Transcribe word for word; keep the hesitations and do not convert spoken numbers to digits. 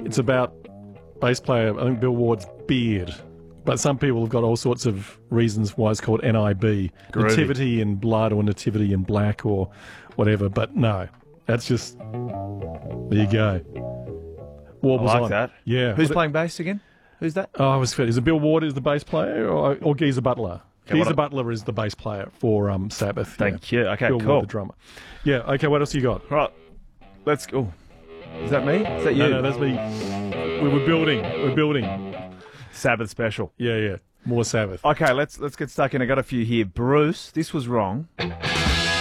It's about bass player, I think Bill Ward's beard. But some people have got all sorts of reasons why it's called N I B. Groovy. Nativity in blood or nativity in black or whatever. But no, that's just, there you go. Ward I was like on. that. Yeah. Who's What- playing bass again? Who's that? Oh, I was fit. Is it Bill Ward is the bass player or, or Geezer Butler? Okay, what Geezer I- Butler is the bass player for um, Sabbath. Thank yeah. you. Okay, Bill cool. Ward, the drummer. Yeah, okay, what else you got? Right, let's go. Is that me? Is that you? No, no, that's me. We were building. We're building. Sabbath special. Yeah, yeah. More Sabbath. Okay, let's let's get stuck in. I got a few here. Bruce, this was wrong.